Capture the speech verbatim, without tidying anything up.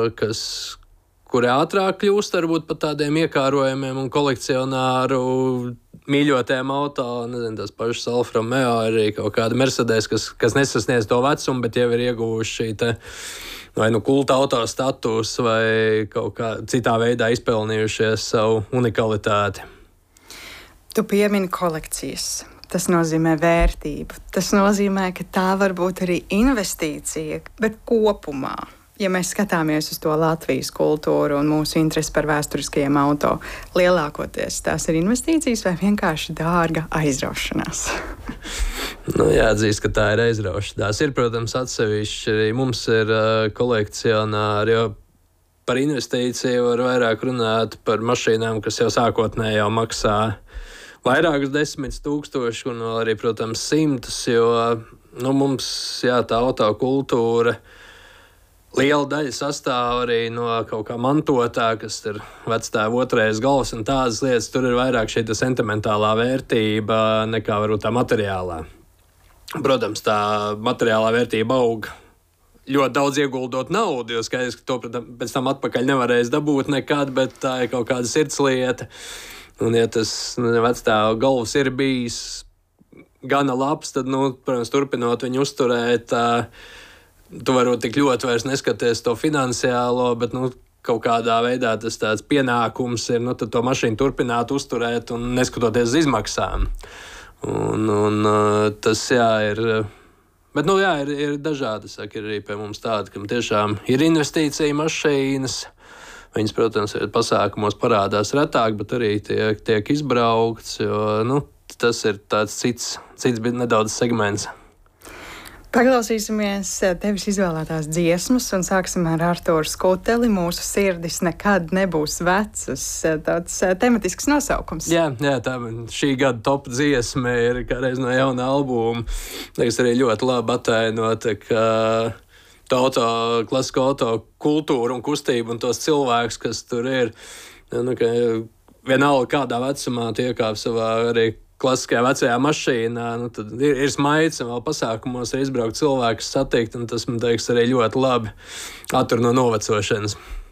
kas, kuri ātrāk kļūst varbūt pat tādiem iekārojumiem un kolekcionāru mīļotiem auto, nezinu, tās pašas Alfa Romeo, arī kaut kāda Mercedes, kas, kas nesasniedz to vecumu, bet jau ir ieguvuši šī te vai nu kulta auto status vai kaut kā citā veidā izpelnījušies savu unikalitāti. Tu piemini kolekcijas. Tas nozīmē vērtību. Tas nozīmē, ka tā var būt arī investīcija, bet kopumā, ja mēs skatāmies uz to Latvijas kultūru un mūsu interesi par vēsturiskajiem auto, lielākoties tās ir investīcijas vai vienkārši dārga aizraušanās? Nu, jāatzīst, ka tā ir aizraušanās. Ir, protams, atsevišķi arī mums ir uh, kolekcionāri, jo par investīciju var vairāk runāt par mašīnām, kas jau sākotnēji jau maksā vairākus desmitus tūkstošus un arī, protams, simtus, jo nu, mums jā, tā autokultūra liela daļa sastāv arī no kaut kā mantotā, kas ir vectēva otrais galvas un tādas lietas. Tur ir vairāk šī sentimentālā vērtība nekā varbūt tā materiālā. Protams, tā materiālā vērtība aug ļoti daudz ieguldot naudu, jo skaidrs, ka to protams, pēc tam atpakaļ nevarēs dabūt nekad, bet tā ir kaut kāda sirdslieta. Un, ja tas vectēva galvas ir bijis gana labs, tad, nu, protams, turpinot viņu uzturēt, tā, tu varbūt tik ļoti vairs neskaties to finansiālo, bet, nu, kaut kādā veidā tas tāds pienākums ir, nu, tad to mašīnu turpināt uzturēt un neskatoties uz izmaksām. Un, un tas, jā, ir... Bet, nu, jā, ir, ir dažādi, saka, ir arī pie mums tādi, kam tiešām ir investīcija mašīnas. Viņas, protams, ir pasākumos parādās retāk, bet arī tiek, tiek izbraukts, jo nu, tas ir tāds cits, cits nedaudz segments. Paklausīsimies tevis izvēlētās dziesmas un sāksim ar Artūru Skuteli. Mūsu sirdis nekad nebūs vecas. Tāds tematisks nosaukums. Jā, jā, tā šī gada top dziesma ir kādreiz no jauna albuma. Tas arī ļoti labi atainota, ka auto, klasisko auto kultūru un kustību un tos cilvēkus, kas tur ir. Nu, vienalga kādā vecumā tu iekāp savā arī klasiskajā vecajā mašīnā, nu, tad ir, ir smaids un vēl pasākumos ir izbraukt cilvēkus satikt, un tas, man teiks, arī ļoti labi attur no novecošanas.